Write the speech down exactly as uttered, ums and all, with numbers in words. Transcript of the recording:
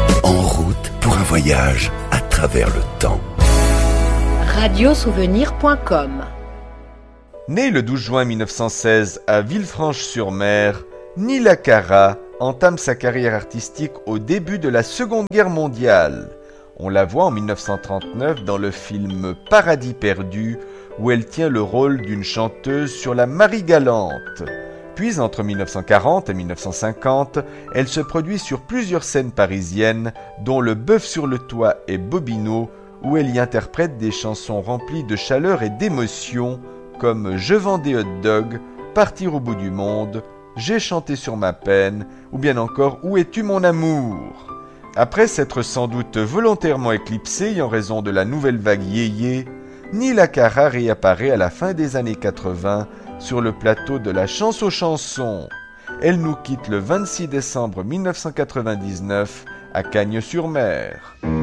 En route pour un voyage à travers le temps. radio souvenir point com. Né le douze juin mille neuf cent seize à Villefranche-sur-Mer, Nila Cara entame sa carrière artistique au début de la Seconde Guerre mondiale. On la voit en mille neuf cent trente-neuf dans le film Paradis perdu, où elle tient le rôle d'une chanteuse sur la Marie-Galante. Puis entre mille neuf cent quarante et mille neuf cent cinquante, elle se produit sur plusieurs scènes parisiennes, dont Le Bœuf sur le toit et Bobino, où elle y interprète des chansons remplies de chaleur et d'émotion, comme Je vends des hot dogs, Partir au bout du monde, J'ai chanté sur ma peine, ou bien encore Où es-tu mon amour ? Après s'être sans doute volontairement éclipsée en raison de la nouvelle vague yéyé, Nila Cara réapparaît à la fin des années quatre-vingts sur le plateau de la Chance aux chansons. Elle nous quitte le vingt-six décembre mille neuf cent quatre-vingt-dix-neuf à Cagnes-sur-Mer.